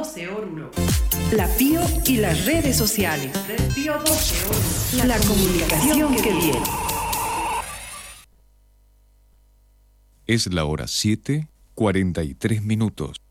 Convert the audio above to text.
12 Oruro. La Pío y las redes sociales. Red Pío 12 Oruro. La comunicación que viene. Es la hora 7:43.